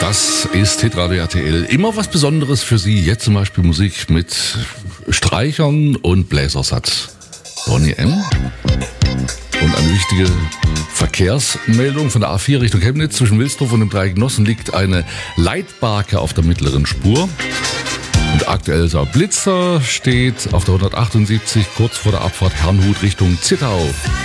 Das ist Hitradio RTL. Immer was Besonderes für Sie. Jetzt zum Beispiel Musik mit Streichern und Bläsersatz. Bonnie M. Und eine wichtige Verkehrsmeldung von der A4 Richtung Chemnitz. Zwischen Wilsdorf und dem Dreieck-Nossen liegt eine Leitbarke auf der mittleren Spur. Und aktuell Blitzer steht auf der 178 kurz vor der Abfahrt Herrnhut Richtung Zittau.